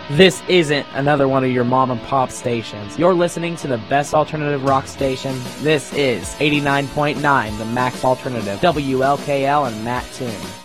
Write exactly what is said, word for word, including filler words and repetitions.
This isn't another one of your mom and pop stations. You're listening to the best alternative rock station. This is eighty-nine point nine, the Max Alternative, W L K L and Matt Toon.